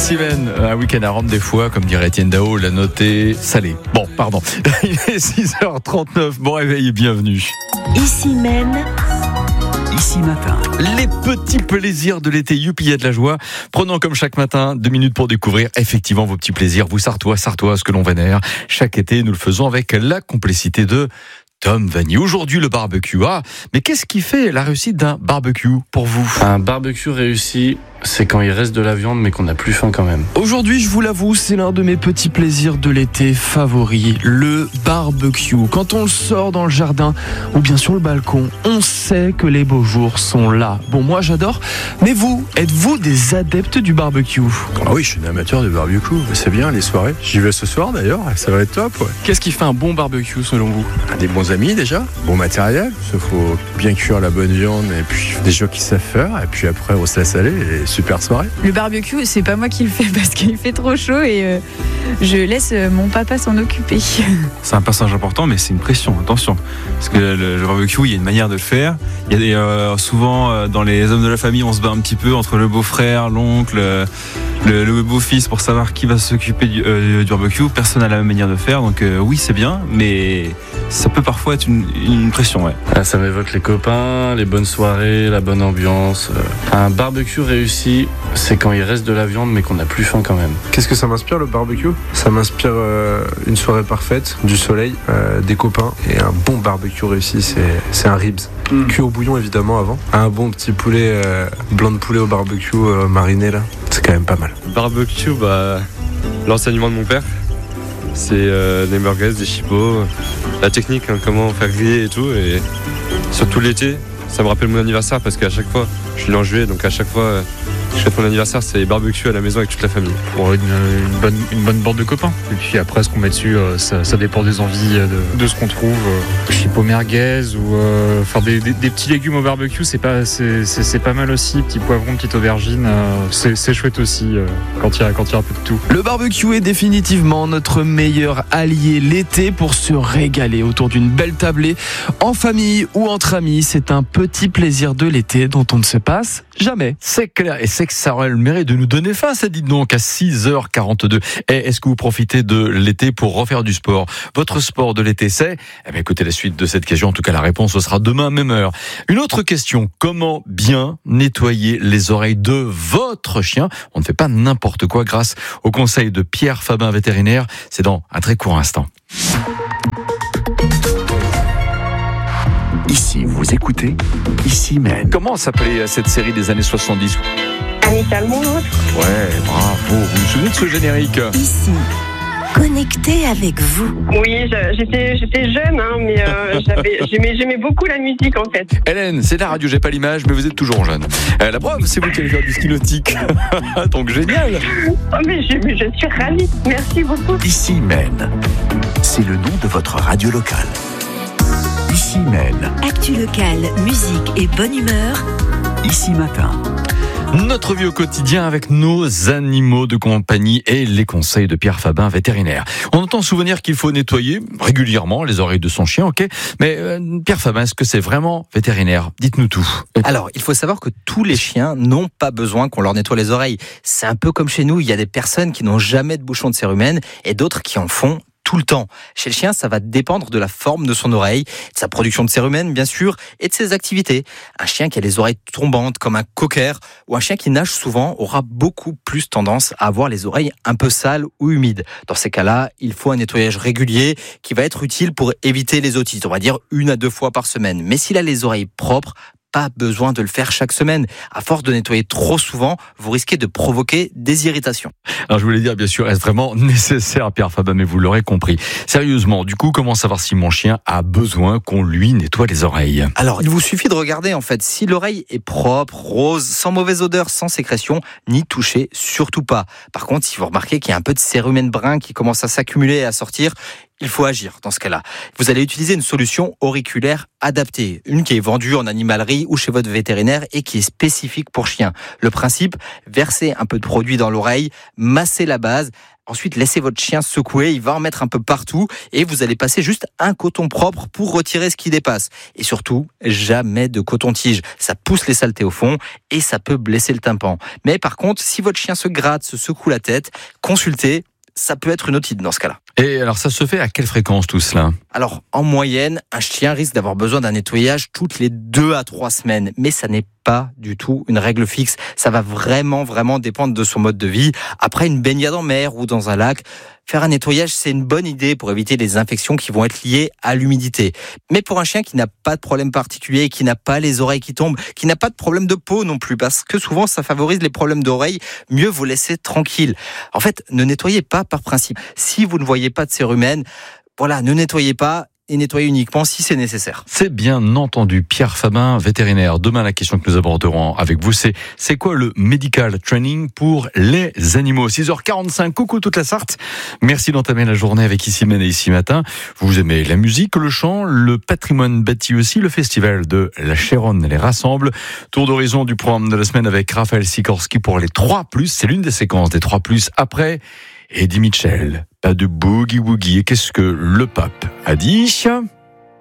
Semaine, un week-end à Rome des fois, comme dirait Étienne Dao, la note est salée. Bon, pardon. Il est 6h39. Bon réveil et bienvenue. Ici même. Ici matin. Les petits plaisirs de l'été, youpi, il y a de la joie. Prenons comme chaque matin 2 minutes pour découvrir effectivement vos petits plaisirs, vous sartoises que l'on vénère. Chaque été, nous le faisons avec la complicité de Tom Vanny. Aujourd'hui, le barbecue. Ah, mais qu'est-ce qui fait la réussite d'un barbecue pour vous ? Un barbecue réussi, c'est quand il reste de la viande mais qu'on n'a plus faim quand même. Aujourd'hui, je vous l'avoue, c'est l'un de mes petits plaisirs de l'été favoris, le barbecue. Quand on le sort dans le jardin ou bien sur le balcon, on sait que les beaux jours sont là. Bon, moi j'adore, mais vous, êtes-vous des adeptes du barbecue ? Ah oui, je suis un amateur de barbecue, c'est bien les soirées. J'y vais ce soir d'ailleurs, ça va être top. Ouais. Qu'est-ce qui fait un bon barbecue selon vous ? Des bons amis déjà, bon matériel, il faut bien cuire la bonne viande et puis des gens qui savent faire et puis après on se laisse aller et super soirée. Le barbecue, c'est pas moi qui le fais parce qu'il fait trop chaud et je laisse mon papa s'en occuper. C'est un passage important, mais c'est une pression, attention. Parce que le barbecue, il y a une manière de le faire. Il y a souvent, dans les hommes de la famille, on se bat un petit peu entre le beau-frère, l'oncle, le beau-fils pour savoir qui va s'occuper du barbecue. Personne n'a la même manière de faire, donc oui, c'est bien, mais ça peut parfois être une pression, ouais. Ça m'évoque les copains, les bonnes soirées, la bonne ambiance. Un barbecue réussi, c'est quand il reste de la viande mais qu'on n'a plus faim quand même. Qu'est-ce que ça m'inspire le barbecue ? Ça m'inspire une soirée parfaite, du soleil, des copains et un bon barbecue réussi, c'est un ribs. Cuit au bouillon évidemment avant. Un bon petit poulet, blanc de poulet au barbecue mariné là, c'est quand même pas mal. Barbecue, l'enseignement de mon père, c'est des merguez, des chipots, la technique, comment faire griller et tout, et surtout l'été. Ça me rappelle mon anniversaire parce qu'à chaque fois, je suis né en juillet, donc à chaque fois que je fête mon anniversaire, c'est barbecue à la maison avec toute la famille. Pour une bonne bande de copains. Et puis après, ce qu'on met dessus, ça dépend des envies de ce qu'on trouve. Chipot merguez ou faire des petits légumes au barbecue, c'est pas mal aussi. Petit poivron, petite aubergine, c'est chouette aussi quand il y a un peu de tout. Le barbecue est définitivement notre meilleur allié l'été pour se régaler autour d'une belle tablée, en famille ou entre amis. C'est un petit plaisir de l'été dont on ne se passe jamais. C'est clair, et c'est que ça aurait le mérite de nous donner faim, ça dit donc à 6h42. Et est-ce que vous profitez de l'été pour refaire du sport ? Votre sport de l'été, c'est ? Écoutez la suite de cette question, en tout cas la réponse, ce sera demain, même heure. Une autre question, comment bien nettoyer les oreilles de votre chien ? On ne fait pas n'importe quoi grâce au conseil de Pierre Fabin, vétérinaire. C'est dans un très court instant. Ici, vous écoutez, ici même. Comment s'appelait cette série des années 70 ? Amicalement. Ouais, bravo. Vous vous souvenez de ce générique ? Ici, connecté avec vous. Oui, j'étais jeune, mais j'aimais beaucoup la musique en fait. Hélène, c'est la radio, j'ai pas l'image, mais vous êtes toujours jeune. La preuve, c'est vous qui allez faire du ski nautique. Donc génial. Oh, mais je suis ravie. Merci beaucoup. Ici même. C'est le nom de votre radio locale. Ici même. Actu locale, musique et bonne humeur. Ici matin. Notre vie au quotidien avec nos animaux de compagnie et les conseils de Pierre Fabin, vétérinaire. On entend souvenir qu'il faut nettoyer régulièrement les oreilles de son chien, ok ? Mais Pierre Fabin, est-ce que c'est vraiment vétérinaire ? Dites-nous tout. Alors, il faut savoir que tous les chiens n'ont pas besoin qu'on leur nettoie les oreilles. C'est un peu comme chez nous, il y a des personnes qui n'ont jamais de bouchon de cérumen et d'autres qui en font tout le temps. Chez le chien, ça va dépendre de la forme de son oreille, de sa production de cérumen, bien sûr, et de ses activités. Un chien qui a les oreilles tombantes, comme un cocker, ou un chien qui nage souvent, aura beaucoup plus tendance à avoir les oreilles un peu sales ou humides. Dans ces cas-là, il faut un nettoyage régulier qui va être utile pour éviter les otites. On va dire 1 à 2 fois par semaine. Mais s'il a les oreilles propres, pas besoin de le faire chaque semaine. À force de nettoyer trop souvent, vous risquez de provoquer des irritations. Alors je voulais dire, bien sûr, est-ce vraiment nécessaire, Pierre Fabin, mais vous l'aurez compris. Sérieusement, du coup, comment savoir si mon chien a besoin qu'on lui nettoie les oreilles ? Alors, il vous suffit de regarder, en fait, si l'oreille est propre, rose, sans mauvaise odeur, sans sécrétion, n'y touchez surtout pas. Par contre, si vous remarquez qu'il y a un peu de cérumen brun qui commence à s'accumuler et à sortir, il faut agir dans ce cas-là. Vous allez utiliser une solution auriculaire adaptée, une qui est vendue en animalerie ou chez votre vétérinaire et qui est spécifique pour chiens. Le principe, versez un peu de produit dans l'oreille, massez la base. Ensuite, laissez votre chien secouer, il va en mettre un peu partout et vous allez passer juste un coton propre pour retirer ce qui dépasse. Et surtout, jamais de coton-tige. Ça pousse les saletés au fond et ça peut blesser le tympan. Mais par contre, si votre chien se gratte, se secoue la tête, consultez, ça peut être une otite dans ce cas-là. Et alors, ça se fait à quelle fréquence tout cela ? Alors, en moyenne, un chien risque d'avoir besoin d'un nettoyage toutes les 2 à 3 semaines. Mais ça n'est pas du tout une règle fixe. Ça va vraiment dépendre de son mode de vie. Après une baignade en mer ou dans un lac, faire un nettoyage, c'est une bonne idée pour éviter les infections qui vont être liées à l'humidité. Mais pour un chien qui n'a pas de problème particulier, qui n'a pas les oreilles qui tombent, qui n'a pas de problème de peau non plus, parce que souvent ça favorise les problèmes d'oreilles, mieux vous laisser tranquille. En fait, ne nettoyez pas par principe. Si vous ne voyez pas de cérumen, voilà, ne nettoyez pas. Et nettoyer uniquement si c'est nécessaire. C'est bien entendu. Pierre Fabin, vétérinaire. Demain, la question que nous aborderons avec vous, c'est quoi le medical training pour les animaux ? 6h45, coucou toute la Sarthe. Merci d'entamer la journée avec Ici Même et Ici Matin. Vous aimez la musique, le chant, le patrimoine bâti aussi, le festival de la Chéronne les rassemble. Tour d'horizon du programme de la semaine avec Raphaël Sikorski pour les 3+. C'est l'une des séquences des 3+. Après, Eddie Mitchell. Pas de boogie-woogie. Et qu'est-ce que le pape a dit ?